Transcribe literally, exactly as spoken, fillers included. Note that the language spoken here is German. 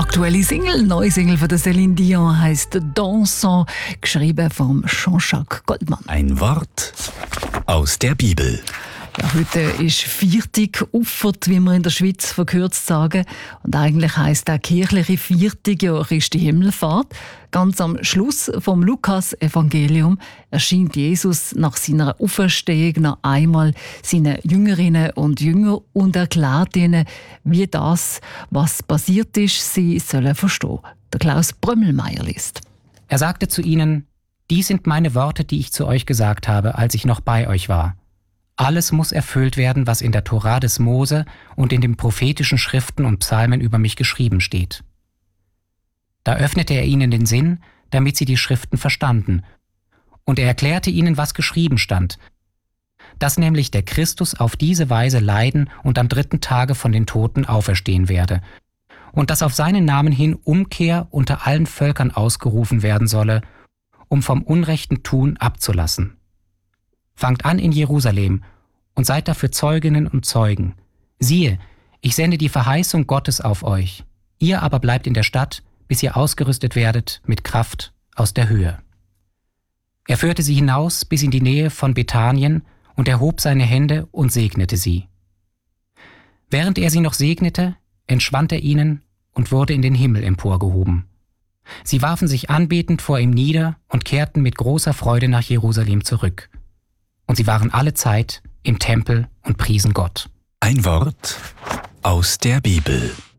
Aktuelle Single, neue Single von der Céline Dion heisst «Dansant», geschrieben von Jean-Jacques Goldman. Ein Wort aus der Bibel. Ja, heute ist Viertig Uffert, wie wir in der Schweiz verkürzt sagen. Und eigentlich heisst der kirchliche Viertig ja Christi Himmelfahrt. Ganz am Schluss vom Lukas-Evangelium erscheint Jesus nach seiner Auferstehung noch einmal seinen Jüngerinnen und Jüngern und erklärt ihnen, wie das, was passiert ist, sie sollen verstehen. Der Klaus Brömmelmeier liest. Er sagte zu ihnen: Dies sind meine Worte, die ich zu euch gesagt habe, als ich noch bei euch war. Alles muss erfüllt werden, was in der Tora des Mose und in den prophetischen Schriften und Psalmen über mich geschrieben steht. Da öffnete er ihnen den Sinn, damit sie die Schriften verstanden. Und er erklärte ihnen, was geschrieben stand, dass nämlich der Christus auf diese Weise leiden und am dritten Tage von den Toten auferstehen werde, und dass auf seinen Namen hin Umkehr unter allen Völkern ausgerufen werden solle, um vom unrechten Tun abzulassen. Fangt an in Jerusalem und seid dafür Zeuginnen und Zeugen. Siehe, ich sende die Verheißung Gottes auf euch. Ihr aber bleibt in der Stadt, bis ihr ausgerüstet werdet mit Kraft aus der Höhe. Er führte sie hinaus bis in die Nähe von Bethanien und erhob seine Hände und segnete sie. Während er sie noch segnete, entschwand er ihnen und wurde in den Himmel emporgehoben. Sie warfen sich anbetend vor ihm nieder und kehrten mit großer Freude nach Jerusalem zurück. Und sie waren alle Zeit im Tempel und priesen Gott. Ein Wort aus der Bibel.